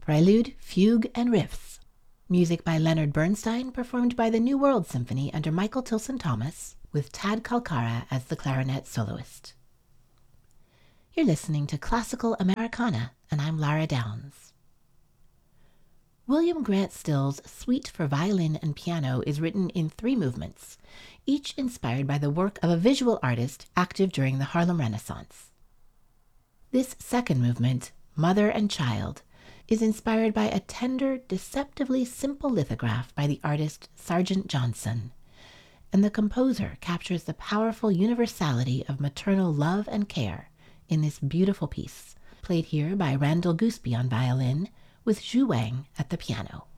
Prelude, Fugue, and Riffs. Music by Leonard Bernstein, performed by the New World Symphony under Michael Tilson Thomas, with Tad Kalkara as the clarinet soloist. You're listening to Classical Americana, and I'm Lara Downs. William Grant Still's Suite for Violin and Piano is written in 3 movements, each inspired by the work of a visual artist active during the Harlem Renaissance. This second movement, Mother and Child, is inspired by a tender, deceptively simple lithograph by the artist Sargent Johnson, and the composer captures the powerful universality of maternal love and care in this beautiful piece, played here by Randall Gooseby on violin, with Zhu Wang at the piano.